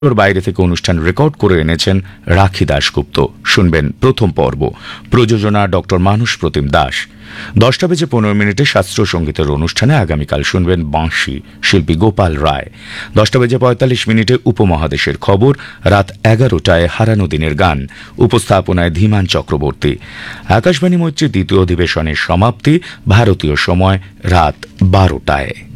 বাইরে থেকে অনুষ্ঠান রেকর্ড করে এনেছেন রাখি দাশগুপ্ত। শুনবেন প্রথম পর্ব। প্রযোজনা ডক্টর মানস প্রতিম দাস। 10:15 শাস্ত্রীয় সঙ্গীতের অনুষ্ঠানে আগামীকাল শুনবেন বাঁশি শিল্পী গোপাল রায়। 10:45 উপমহাদেশের খবর। রাত 11টায় হারানো দিনের গান, উপস্থাপনায় ধীমান চক্রবর্তী। আকাশবাণী মৈত্রী দ্বিতীয় অধিবেশনের সমাপ্তি, ভারতীয় সময় রাত 12টায়।